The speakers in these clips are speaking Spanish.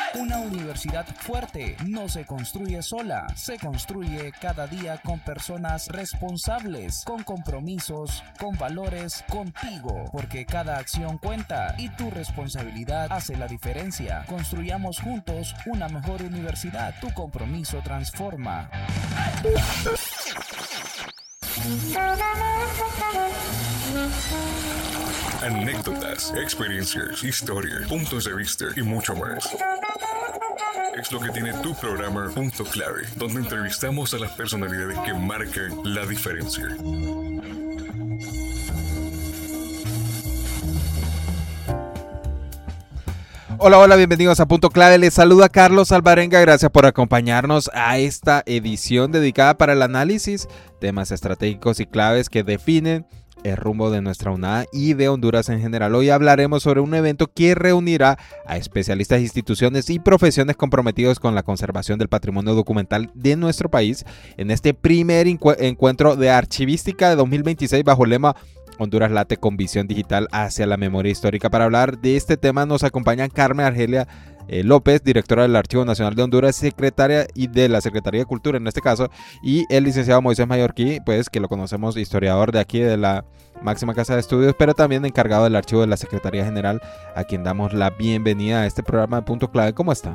Una universidad fuerte no se construye sola, se construye cada día con personas responsables, con compromisos, con valores, contigo, porque cada acción cuenta y tu responsabilidad hace la diferencia. Construyamos juntos una mejor universidad. Tu compromiso transforma. Anécdotas, experiencias, historias, puntos de vista y mucho más. Es lo que tiene tu programa Punto Clave, donde entrevistamos a las personalidades que marcan la diferencia. Hola, bienvenidos a Punto Clave. Les saluda Carlos Alvarenga. Gracias por acompañarnos a esta edición dedicada para el análisis, temas estratégicos y claves que definen el rumbo de nuestra UNA y de Honduras en general. Hoy hablaremos sobre un evento que reunirá a especialistas, instituciones y profesiones comprometidos con la conservación del patrimonio documental de nuestro país en este primer encuentro de archivística de 2026 bajo el lema Honduras late con visión digital hacia la memoria histórica. Para hablar de este tema nos acompaña Carmen Argelia López, directora del Archivo Nacional de Honduras, secretaria y de la Secretaría de Cultura en este caso, y el licenciado Moisés Mallorquí, pues que lo conocemos, historiador de aquí de la máxima casa de estudios, pero también encargado del archivo de la Secretaría General, a quien damos la bienvenida a este programa de Punto Clave. ¿Cómo está?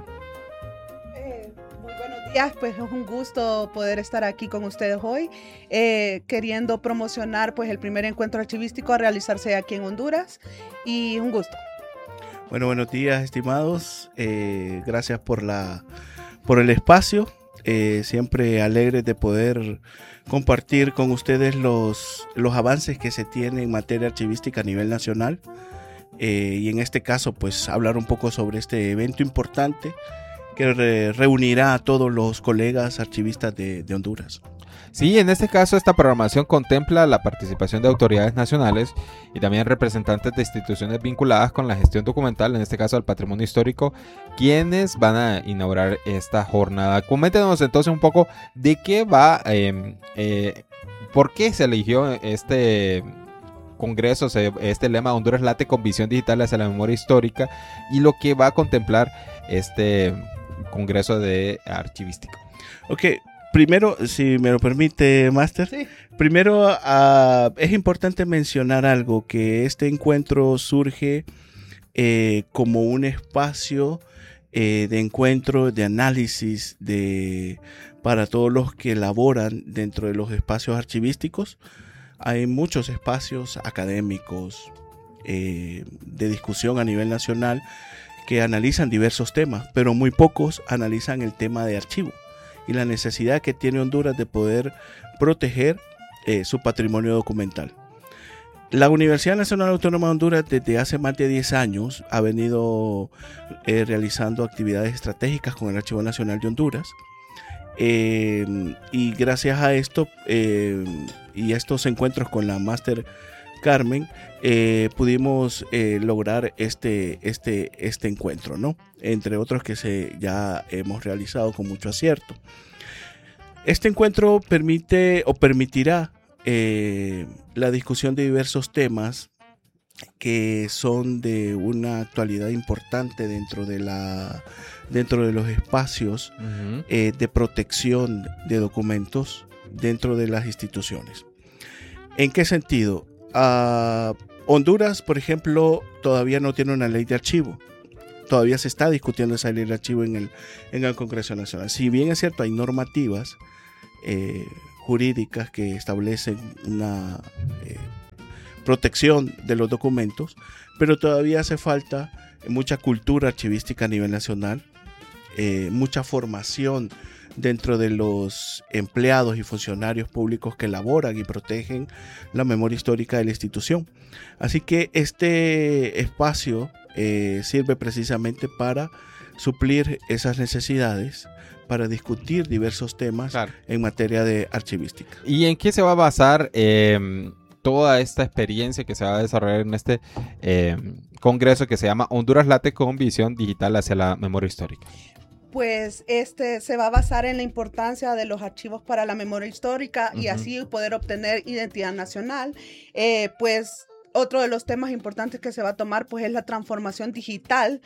Muy buenos días, pues es un gusto poder estar aquí con ustedes hoy, queriendo promocionar pues el primer encuentro archivístico a realizarse aquí en Honduras, y un gusto. Bueno, buenos días, estimados. Gracias por el espacio. Siempre alegres de poder compartir con ustedes los avances que se tienen en materia archivística a nivel nacional. Y en este caso, pues hablar un poco sobre este evento importante que reunirá a todos los colegas archivistas de Honduras. Sí, en este caso esta programación contempla la participación de autoridades nacionales y también representantes de instituciones vinculadas con la gestión documental, en este caso al patrimonio histórico, quienes van a inaugurar esta jornada. Coméntenos entonces un poco de qué va, por qué se eligió este congreso, este lema Honduras late con visión digital hacia la memoria histórica y lo que va a contemplar este congreso de archivística. Ok. Primero, si me lo permite, Máster, Sí. Primero es importante mencionar algo, que este encuentro surge como un espacio de encuentro, de análisis para todos los que laboran dentro de los espacios archivísticos. Hay muchos espacios académicos de discusión a nivel nacional que analizan diversos temas, pero muy pocos analizan el tema de archivo y la necesidad que tiene Honduras de poder proteger su patrimonio documental. La Universidad Nacional Autónoma de Honduras desde hace más de 10 años ha venido realizando actividades estratégicas con el Archivo Nacional de Honduras, y gracias a esto y a estos encuentros con la Máster Carmen, pudimos lograr este encuentro, ¿no? Entre otros que ya hemos realizado con mucho acierto. Este encuentro permitirá la discusión de diversos temas que son de una actualidad importante dentro de los espacios de protección de documentos dentro de las instituciones. ¿En qué sentido? Honduras, por ejemplo, todavía no tiene una ley de archivo. Todavía se está discutiendo esa ley de archivo en el Congreso Nacional. Si bien es cierto, hay normativas jurídicas que establecen una protección de los documentos, pero todavía hace falta mucha cultura archivística a nivel nacional, mucha formación dentro de los empleados y funcionarios públicos que elaboran y protegen la memoria histórica de la institución. Así que este espacio sirve precisamente para suplir esas necesidades, para discutir diversos temas, claro, en materia de archivística. ¿Y en qué se va a basar toda esta experiencia que se va a desarrollar en este congreso que se llama Honduras late con visión digital hacia la memoria histórica? Pues se va a basar en la importancia de los archivos para la memoria histórica y así poder obtener identidad nacional. Pues otro de los temas importantes que se va a tomar pues es la transformación digital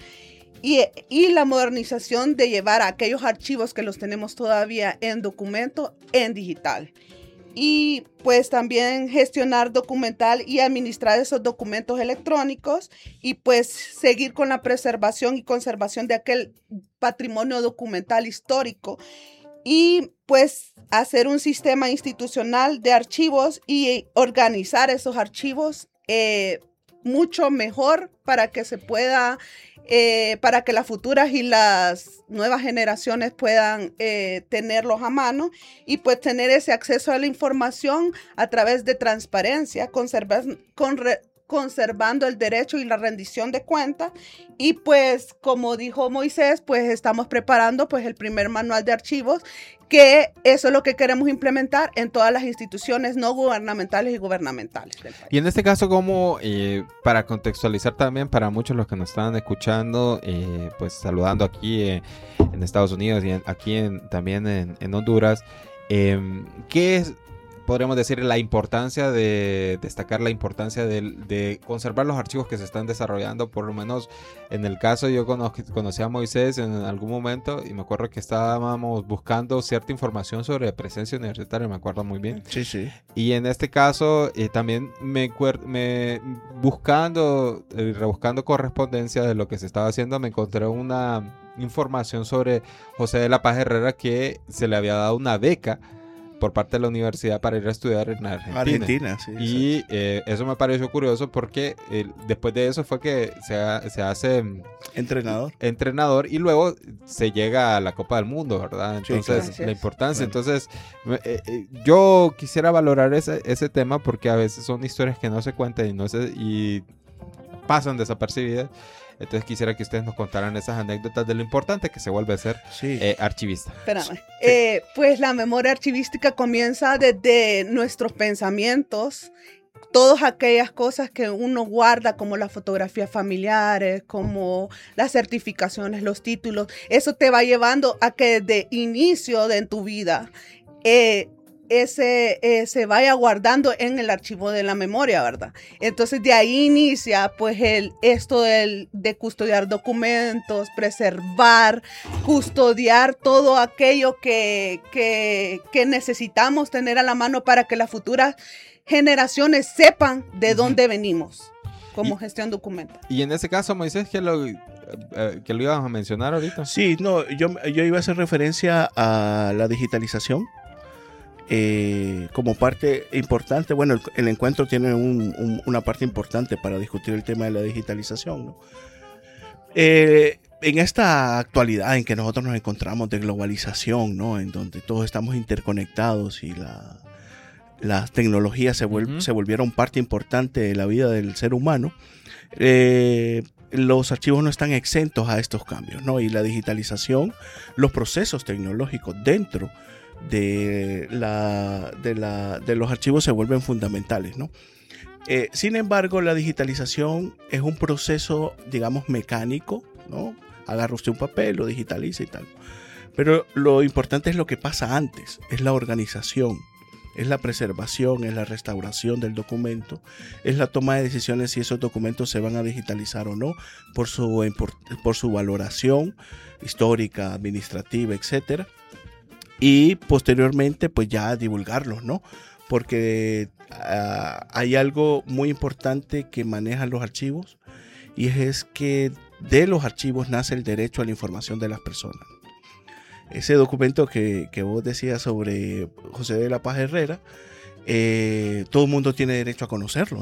y la modernización de llevar aquellos archivos que los tenemos todavía en documento en digital. Y pues también gestionar documental y administrar esos documentos electrónicos y pues seguir con la preservación y conservación de aquel patrimonio documental histórico y pues hacer un sistema institucional de archivos y organizar esos archivos mucho mejor para que se pueda para que las futuras y las nuevas generaciones puedan tenerlos a mano y pues tener ese acceso a la información a través de transparencia, conservando el derecho y la rendición de cuentas. Y pues, como dijo Moisés, pues estamos preparando pues el primer manual de archivos, que eso es lo que queremos implementar en todas las instituciones no gubernamentales y gubernamentales del país. Y en este caso, como para contextualizar también para muchos los que nos están escuchando, pues saludando aquí en Estados Unidos y aquí también en Honduras, ¿qué es? Podríamos decir la importancia de destacar la importancia de conservar los archivos que se están desarrollando. Por lo menos en el caso yo conocí a Moisés en algún momento y me acuerdo que estábamos buscando cierta información sobre presencia universitaria, me acuerdo muy bien. Sí, sí. Y en este caso también rebuscando correspondencia de lo que se estaba haciendo, me encontré una información sobre José de la Paz Herrera, que se le había dado una beca por parte de la universidad para ir a estudiar en Argentina. Sí, y eso me pareció curioso porque después de eso fue que se hace entrenador y luego se llega a la Copa del Mundo, ¿verdad? Entonces, sí, claro, claro. la importancia. Bueno. Entonces, yo quisiera valorar ese tema porque a veces son historias que no se cuentan y pasan desapercibidas. Entonces quisiera que ustedes nos contaran esas anécdotas de lo importante que se vuelve a ser archivista. Espérame. Pues la memoria archivística comienza desde nuestros pensamientos, todas aquellas cosas que uno guarda, como las fotografías familiares, como las certificaciones, los títulos. Eso te va llevando a que desde inicio de tu vida se vaya guardando en el archivo de la memoria, ¿verdad? Entonces de ahí inicia pues esto de custodiar documentos, preservar, custodiar todo aquello que necesitamos tener a la mano para que las futuras generaciones sepan de dónde venimos como gestión documental. Y en ese caso, Moisés, que lo ibas a mencionar ahorita. Sí, no, yo iba a hacer referencia a la digitalización. Como parte importante, bueno, el encuentro tiene una parte importante para discutir el tema de la digitalización, ¿no? En esta actualidad en que nosotros nos encontramos de globalización, ¿no? En donde todos estamos interconectados y las tecnologías se volvieron parte importante de la vida del ser humano, los archivos no están exentos a estos cambios, ¿no? Y la digitalización, los procesos tecnológicos dentro de los archivos se vuelven fundamentales, ¿no? Sin embargo, la digitalización es un proceso, digamos, mecánico, ¿no? Agarra usted un papel, lo digitaliza y tal. Pero lo importante es lo que pasa antes, es la organización, es la preservación, es la restauración del documento, es la toma de decisiones si esos documentos se van a digitalizar o no, por su valoración histórica, administrativa, etcétera. Y posteriormente pues ya divulgarlos, ¿no? Porque hay algo muy importante que manejan los archivos y es que de los archivos nace el derecho a la información de las personas. Ese documento que vos decías sobre José de la Paz Herrera, todo el mundo tiene derecho a conocerlo,